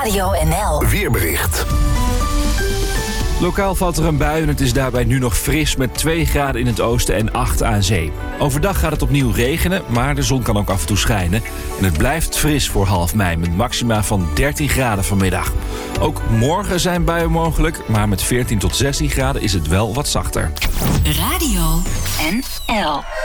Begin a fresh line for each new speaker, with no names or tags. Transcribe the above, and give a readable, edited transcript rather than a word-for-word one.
Radio NL.
Weerbericht.
Lokaal valt er een bui en het is daarbij nu nog fris met 2 graden in het oosten en 8 aan zee. Overdag gaat het opnieuw regenen, maar de zon kan ook af en toe schijnen. En het blijft fris voor half mei met maxima van 13 graden vanmiddag. Ook morgen zijn buien mogelijk, maar met 14 tot 16 graden is het wel wat zachter.
Radio NL.